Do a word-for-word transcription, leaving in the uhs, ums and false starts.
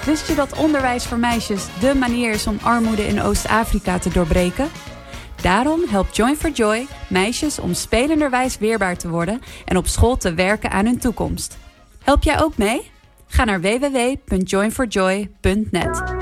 Wist je dat onderwijs voor meisjes dé manier is om armoede in Oost-Afrika te doorbreken? Daarom helpt Join for Joy meisjes om spelenderwijs weerbaar te worden en op school te werken aan hun toekomst. Help jij ook mee? Ga naar w w w punt join for joy punt net.